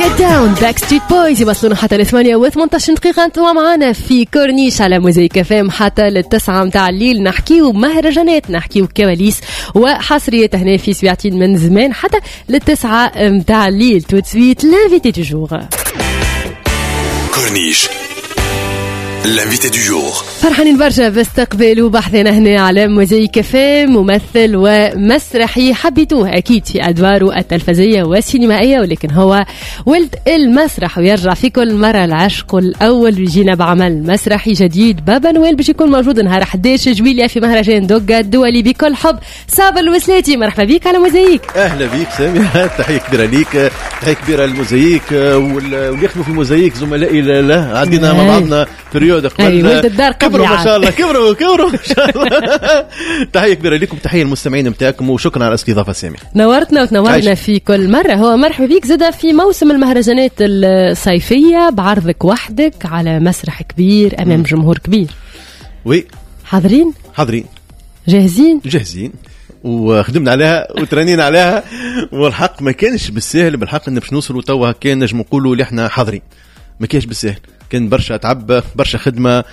Get Down Backstreet Boys يوصلون حتى 8:18 دقيقة. انتوا معانا في كورنيش على موزايك FM حتى 9 متاع الليل، نحكيو مهرجانات، نحكيو كواليس وحصريات هنا في سبيعتين من زمان حتى 9 متاع الليل. تو تسويت لانفيتي دو جور كورنيش. l'invité du jour. فرحانين برشا باستقبال وبحثنا هنا على موزايك FM ممثل ومسرحي حبيتوه أكيد في أدواره التلفزية والسينمائية، ولكن هو ولد المسرح ويرجع في كل مرة العشق الأول ويجينا بعمل مسرحي جديد. بابا نويل باش يكون موجود نهار 11 جويلية في مهرجان دوغا الدولي بكل حب. صابر الوسلاتي مرحبا بيك على موزايك. أهلا بيك سامية، تحية كبيرة ليك، تحية كبيرة للموزايك واللي يخدموا في الموزايك زملائي. لا عدينا مع بعضنا بريود ولد الدار كبروا ما شاء الله، كبروا ما شاء الله. تحية كبيرة لكم، تحية المستمعين متاعكم، وشكرا على الاستضافة سامي. نورتنا وتنورنا في كل مرة. هو مرحبا بيك زادة في موسم المهرجانات الصيفية بعرضك وحدك على مسرح كبير أمام جمهور كبير. وي حاضرين جاهزين وخدمنا عليها وترنينا عليها، والحق ما كانش بالسهل. بالحق ان باش نوصلوا توا كان نجم نقولوا اللي احنا حاضرين، ما كانش بالسهل، كان برشا تعب، برشا خدمة،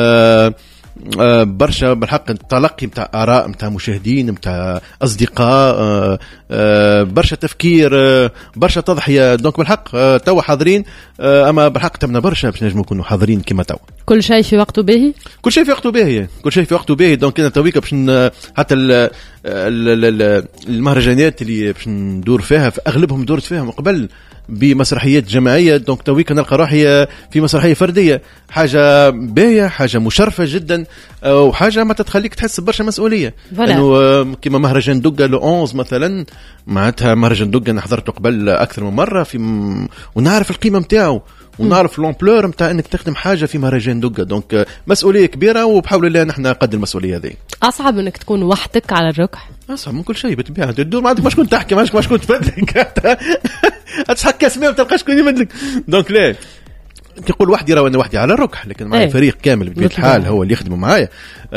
برشا بالحق تلقي متاع آراء متاع مشاهدين متاع أصدقاء، برشا تفكير، برشا تضحية. دونك بالحق توا حاضرين، أما بالحق تمنا برشا باش نجمو نكونوا حاضرين كما توا. كل شيء في وقته باهي، كل شيء في وقته باهي. دونك أنا تويكا باش حتى المهرجانات اللي باش ندور فيها في أغلبهم دورت فيها من قبل بمسرحيات جماعية. دونك تويكا نلقى روحي في مسرحية فردية، حاجة باهية، حاجة مشرفة جدا، وحاجة ما تتخليك تحس برشا مسؤولية. لأنه كما مهرجان دوغا لو 11 مثلا، معناتها مهرجان دوغا أنا حضرته قبل أكثر من مرة ونعرف القيمة متاعه ونعرف لومبلور متاع انك تخدم حاجه في مهرجان دوغا. دونك مسؤوليه كبيره، وبحول الله نحن قد المسؤوليه هذه. اصعب انك تكون وحدك على الركح، اصعب من كل شيء بالطبيعه. تدور ما عندك، ما شكون تحكي، ما شكون تفدلك، تحكي اسماء وتلقى شكون يمدلك. دونك لا تقول وحدي، راه انا وحدي على الركح، لكن معي فريق كامل بطبيعه الحال هو اللي يخدم معايا.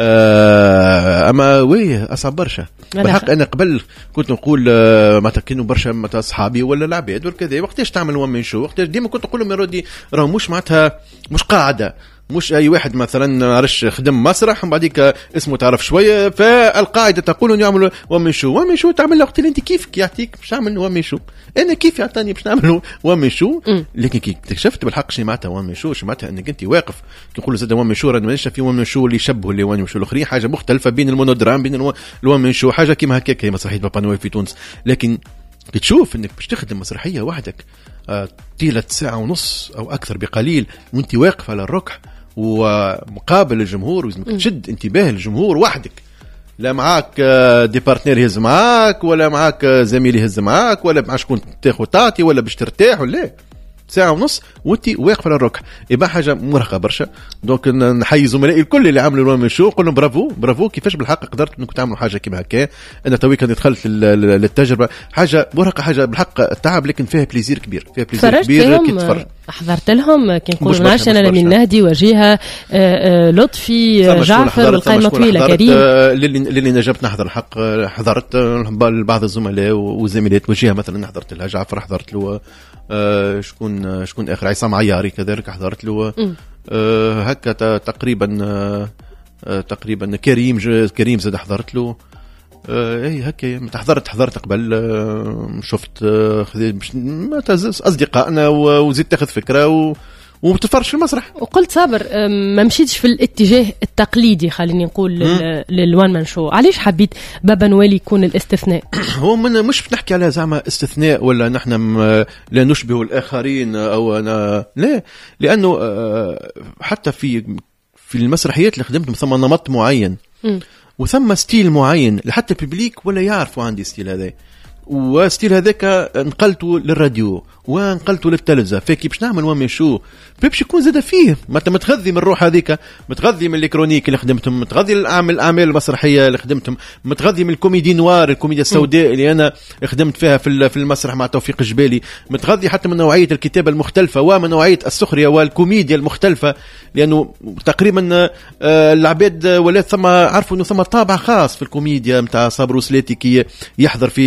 اما وي اصعب برشا بالحق. انا قبل كنت نقول ما تكنوا برشا متاع اصحابي ولا العباد والكذا، وقتاش تعمل ومن شو، وقتاش ديما كنت نقول لهم يا رودي راه مش معناتها مش قاعده، مش اي واحد مثلا عرش خدم مسرح ومن بعديك اسمه تعرف شويه، فالقاعده تقول انه يعملوا ومن شو تعمل وقت اللي انت كيفك يعطيك باش تعمل ومن شو، انا كيف يعطاني باش نعمل ومن شو. لكن كي اكتشفت بالحق شنو معناتها ومن شو معناتها انك انت واقف نقولوا زاد ومن شو، رانا ماشي في ومن شو اللي يشبهوا اللي ومن شو الاخرين، حاجه مختلفه بين المونودرام بين ومن شو، حاجه كيما هكاك هي مسرحيه بابا نويل في تونس. لكن تشوف انك باش تخدم مسرحيه وحدك طيله ساعه ونص او اكثر بقليل، وانت واقف على الركح ومقابل الجمهور، ولازمك تشد انتباه الجمهور وحدك، لا معاك دي بارتنير يهز معاك، ولا معاك زميل يهز معاك، ولا مع شكون تاخذ تعطي، ولا باش ترتاح، ولا ساعة ونص وانت واقف على الركح، يبقى حاجة مرهقة برشا. دونك نحيي زملائي الكل اللي عملوا الوان من شو، نقول لهم برافو كيفاش بالحق قدرت انكم تعملوا حاجة كيما هكا. انا تويك دخلت للتجربة، حاجة مرهقة، حاجة بالحق تعب، لكن فيها بليزير كبير، فيها بليزير كبير كي تفرج. حضرت لهم كي نقول نعرفش انا من نهدي وجيها لطفي جعفر والقائمة طويلة كريم اللي نجبت نحضر الحق. حضرت بعض الزملاء وزميلات وجيها مثلا حضرت لها جعفر، حضرت له شكون اخر عصام عياري كذلك حضرت له هكا تقريبا كريم زاد حضرت له. اي هكا حضرت قبل، شفت اصدقائنا وزيد تاخذ فكره وتفرش في المسرح. وقلت صابر ما مشيتش في الاتجاه التقليدي، خليني نقول للوان مان شو. علاش حبيت بابا نويل يكون الاستثناء؟ هو مش نحكي على زعما استثناء ولا نحن لا نشبه الآخرين أو أنا لا، لأنه حتى في المسرحيات اللي خدمتهم ثم نمط معين وثم ستيل معين، لحتى الببليك ولا يعرفوا عندي ستيل هذا، وستيل هذاك نقلته للراديو ونقلته للتلفزة. فكي باش نعمل ومن شو باش يكون زاد فيه متغذي من الروح هذيك، متغذي من الكرونيك اللي خدمتهم، متغذي الأعمال المسرحية اللي خدمتهم، متغذي من الكوميدي نوار، الكوميديا السوداء اللي أنا خدمت فيها في المسرح مع توفيق الجبالي، متغذي حتى من نوعية الكتابة المختلفة ومن نوعية السخرية والكوميديا المختلفة، لأنه تقريبا العباد ولا ثم عرفوا إنه ثم طابع خاص في الكوميديا متاع صابر وسلاتي كي يحضر في عمل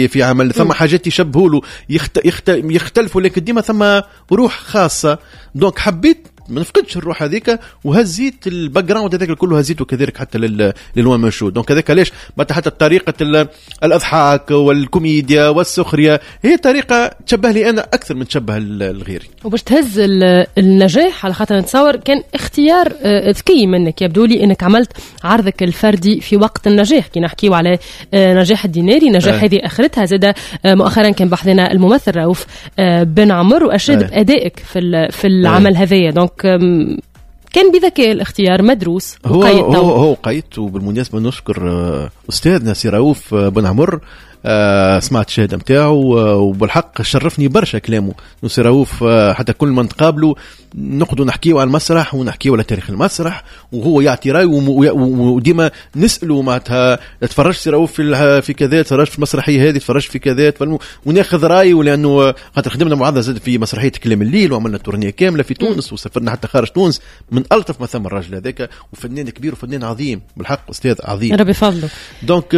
ولا ثم حاجات يشبهوا له يختلفوا، لكن ديما ثم روح خاصه. دونك حبيت ما نفقدش الروح هذيك، وهزيت الباك جراوند هذاك كله هزيته كذلك حتى للوان منشو. دونك هذاك علاش حتى طريقه الاضحاك والكوميديا والسخريه هي طريقه تشبه لي انا اكثر من تشبه الغيري. وباش تهز النجاح على خاطر نتصور كان اختيار ذكي منك، يبدو لي انك عملت عرضك الفردي في وقت النجاح. كي نحكيو على نجاح الديناري، نجاح هذه اخرتها زاد مؤخرا كان بحثنا الممثل رؤوف بن عمر واشاد بادائك في العمل هذايا. دونك كان بذكاء الاختيار مدروس هو قيت. وبالمناسبة نشكر أستاذنا سي رؤوف بن عمر، سمعت الشهادة متاعه وبالحق شرفني برشا كلامه. سي رؤوف حتى كل ما نتقابله نقعدوا نحكيوا على المسرح ونحكيوا على تاريخ المسرح، وهو يعطي رأي وديما نسأله معناتها تفرجت سي رؤوف في كذا، تفرجت في المسرحية هذه، تفرجت في كذا، وناخذ رأيه. لأنه خاطر خدمنا مع بعض زاد في مسرحية كلام الليل، وعملنا تورنيه كاملة في تونس، وسافرنا حتى خارج تونس. من ألطف ما ثم الراجل هذاك، وفنان كبير وفنان عظيم بالحق، أستاذ عظيم ربي فضله. دونك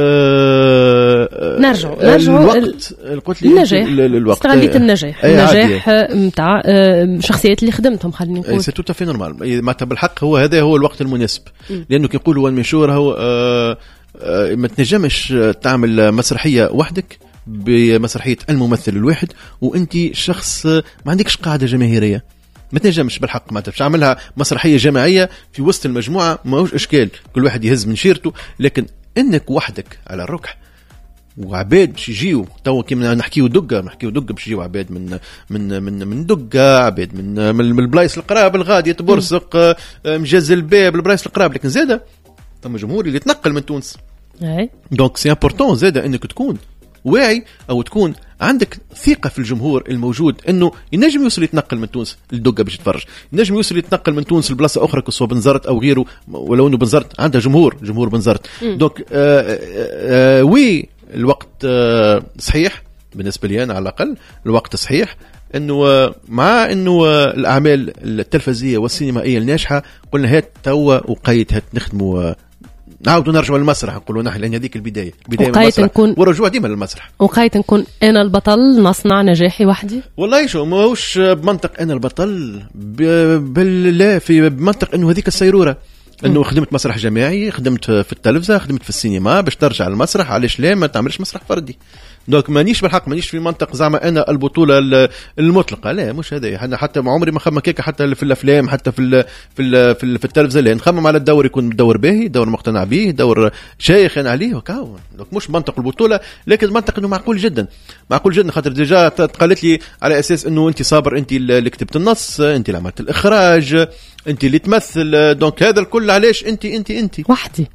نرجع الوقت قلت لي الوقت استغليت النجاح نتاع شخصيات اللي خدمتهم، خلينا نقول سي توتا في نورمال. معناتها بالحق هذا هو الوقت المناسب. لانه كي نقولوا وان مشهور هو ما تنجمش تعمل مسرحيه وحدك بمسرحيه الممثل الواحد وانت شخص ما عندكش قاعده جماهيريه. ما تنجمش بالحق، ما تنجمش تعملها مسرحيه جماعيه في وسط المجموعه، ما هوش اشكال كل واحد يهز من شيرته. لكن انك وحدك على الركح وعباد باش يجيو توا كيما نحكيو دقه باش يجيو عباد من دقه، عباد من البلايص القراب الغاديه تبرسق مجاز الباب البلايص القراب، لكن زاده ثم جمهور اللي يتنقل من تونس. دونك سي امبورطون زاده انك تكون واعي او تكون عندك ثقه في الجمهور الموجود، انه ينجم يوصل يتنقل من تونس للدقه باش يتفرج، ينجم يوصل يتنقل من تونس لبلاصه اخرى كسوا بنزرت او غيره، ولو انه بنزرت عندها جمهور بنزرت. دونك وي الوقت صحيح بالنسبه لي انا على الاقل، الوقت صحيح انه مع انه الاعمال التلفزيونيه والسينمائيه الناجحه قلنا هات توا وقيت هات نخدموا نعاودوا نرجعوا للمسرح، نقولوا نحن لان هذيك البدايه من المسرح ورجوع ديما للمسرح. وقيت نكون انا البطل نصنع نجاحي وحدي. والله شو ماهوش بمنطق انا البطل لا، في بمنطق انه هذيك السيروره، انه خدمت مسرح جماعي، خدمت في التلفزه، خدمت في السينما، باش ترجع للمسرح علاش لا ما تعملش مسرح فردي. دونك مانيش بالحق مانيش في منطق زعما انا البطوله المطلقه، لا مش هذا. انا حتى عمري ما خمم كيكه حتى في الافلام حتى في التلفزه، لا نخمم على الدور يكون دور باهي، دور مقتنع به، دور شيخ انا عليه وكاو. دونك مش منطق البطوله، لكن منطق انه معقول جدا خاطر ديجا قالت لي على اساس انه انت صابر، انت اللي كتبت النص، انت اللي عملت الاخراج، انت اللي تمثل. دونك هذا الكل علاش انت وحدي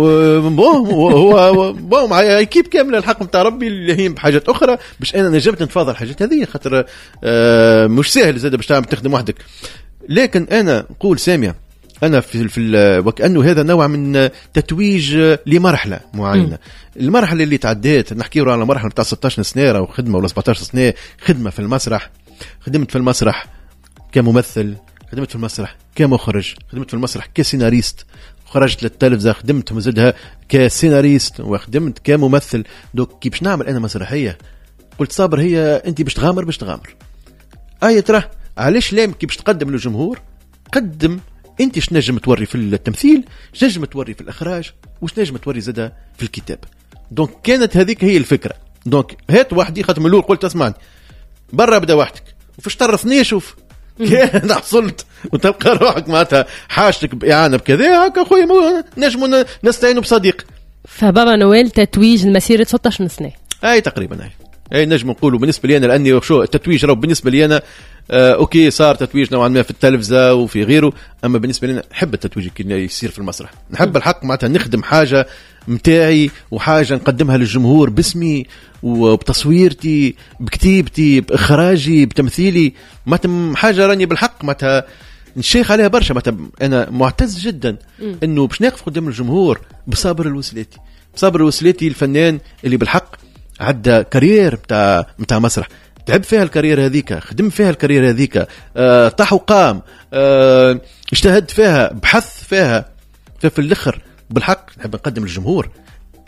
هو مع ايكيب كامله الحق نتاع ربي اللي هي بحاجات اخرى باش انا نجمت نتفاضل الحاجات هذه، خاطر مش سهل زاد باش تخدم وحدك. لكن انا نقول سامية انا في وكانه هذا نوع من تتويج لمرحله معينه. المرحله اللي تعديت نحكيو على مرحله نتاع 16 سنه او خدمه ولا 17 سنه خدمه في المسرح. خدمت في المسرح كممثل، خدمت في المسرح كمخرج، خدمت في المسرح كسيناريست، خرجت للتلفزة خدمت مزدها كسيناريست، وخدمت كممثل. دوك كي باش نعمل انا مسرحيه قلت صابر هي انت باش تغامر ترى علاش لا كي باش تقدم للجمهور قدم انت اش نجم توري في التمثيل، اش نجم توري في الاخراج، واش نجم توري زاده في الكتاب. دونك كانت هذيك هي الفكره. دونك هات وحدي خاطر من الاول قلت اسمعني برا بدا وحدك وفاش طرفني شوف كان حصلت وتلقى روحك معناتها حاجتك بإعانة بكذا هكا خويا نجموا نستعينوا بصديق. فبابا نويل تتويج المسيرة 16 سنة اي تقريبا اي نجم نقولوا بالنسبه لي انا، لاني شو التتويج راه بالنسبه لي انا اوكي صار تتويج نوعا ما في التلفزه وفي غيره، اما بالنسبه لي انا نحب التتويج كي يصير في المسرح، نحب الحق معناتها نخدم حاجه متاعي وحاجه نقدمها للجمهور باسمي وبتصويرتي بكتيبتي باخراجي بتمثيلي، معناتها حاجه راني بالحق معناتها نشيخ عليها برشا. معناتها انا معتز جدا انه باش نقف قدام الجمهور بصابر الوسلاتي الفنان اللي بالحق عدى كارير بتاع مسرح، تعب فيها الكارير هذيك، خدم فيها الكارير هذيك، طاح وقام، اجتهد فيها، بحث فيها، في الاخر بالحق نحب نقدم للجمهور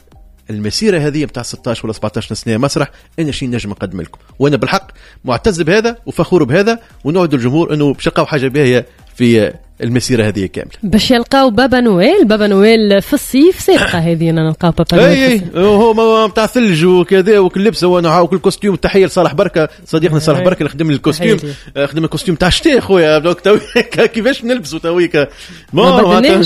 المسيره هذه بتاع 16 ولا 17 سنه مسرح انا شي نجم نقدم لكم، وانا بالحق معتز بهذا وفخور بهذا، ونوعد الجمهور انه باش يلقاو حاجه باهيه في المسيره هذه كامله. باش يلقاو بابا نويل في الصيف سابقه هذه انا نلقاو بابا نويل. اي هو بتاع ثلج وكذا وكل لبسه وانا وكل كوستيوم. تحيه لصالح بركه صديقنا صالح بركه اللي خدم الكوستيوم، خدم الكوستيوم تاع الشتاء خويا. دوك كيفاش نلبسوا تويكا ما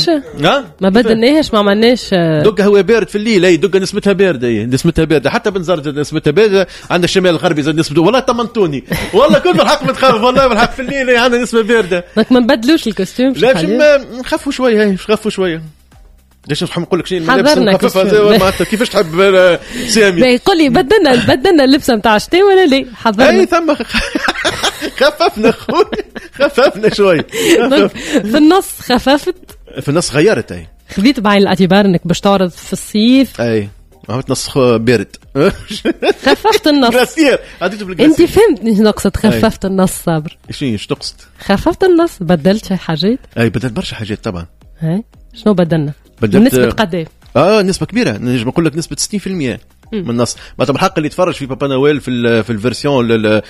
بدلناش ما عملناش دوك هو بارد في الليل. اي دوك نسمتها بارده، نسمتها بارده حتى بنزرت نسمتها بارده. عندنا الشمال الغربي زاد نسمته والله طمنتوني والله كنت بالحق متخاف والله بالحق في الليل عندنا نسمه بارده. دونك ما نبدلوش الكوستيوم. لا نخفوا شويه، نخفوا شويه. ليش نقول لك شيء ملابس مخففه كيفاش تحب سامي؟ يقول لي بدلنا اللبسه نتاع الشتاء ولا لا؟ حضرنا اي ثم خففنا خويا، خففنا شوي. في النص خففت، في النص غيرت. اي خذيت بعين الاعتبار انك باش تعرض في الصيف. اي عملت نص بارد. خففت النص. انت فهمتني نقصد خففت النص صابر؟ ايش تقصد؟ خففت النص، بدلت شي حاجات. اي بدلت برشا حاجات طبعا. شنو بدلنا؟ نسبة قد ايه؟ نسبة كبيرة، نجم نقول لك نسبة 60% من النص. ما بالحق اللي يتفرج في بابا نويل في الفيرسيون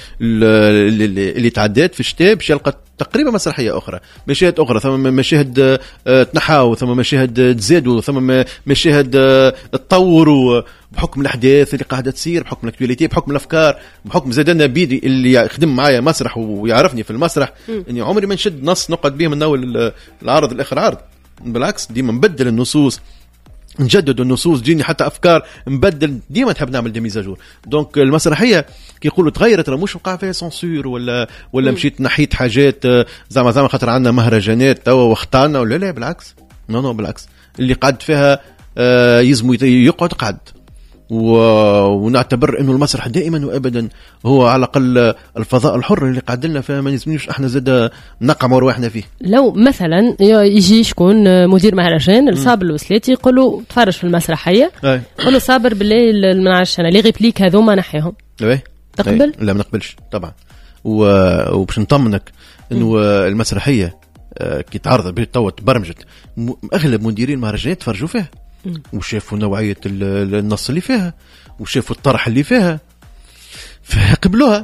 اللي تعدات في الشتاء باش يلقى تقريبا مسرحية أخرى، مشاهد أخرى، ثم مشاهد تنحاو، ثم مشاهد تزادوا، ثم مشاهد تطوروا بحكم الأحداث اللي قاعدة تصير، بحكم الأكتواليتي، بحكم الأفكار، بحكم زادنا بيدي اللي يخدم معايا مسرح ويعرفني في المسرح إني عمري ما نشد نص نقعد به من أول العرض الآخر عرض. بالعكس ديما نبدل النصوص، نجدد النصوص، جيني حتى افكار نبدل، ديما نحب نعمل ديميزاجور. دونك المسرحيه كي يقولوا تغيرت راه مش وقع فيها سونسور ولا مشيت نحيت حاجات زعما خاطر عندنا مهرجانات توا واختارنا ولا لا، بالعكس نو بالعكس اللي قعد فيها يزمو يقعد قعد. ونعتبر انه المسرح دائما وابدا هو على الاقل الفضاء الحر اللي قاعد لنا فيه، ما نسميوش احنا زاد نقع رواحنا فيه. لو مثلا يجي شكون مدير مهرجان صابر الوسلاتي يقول له تفرج في المسرحيه، يقول له صابر بالله ما نعرفش انا لي ريبليك هذوما نحيهم، تقبل؟ لا ما نقبلش طبعا. وباش نطمنك انه المسرحيه كي تعرض توا تبرمجت، اغلب مديرين المهرجانات تفرجوا فيها وشافوا نوعية النص اللي فيها وشافوا الطرح اللي فيها فقبلوها.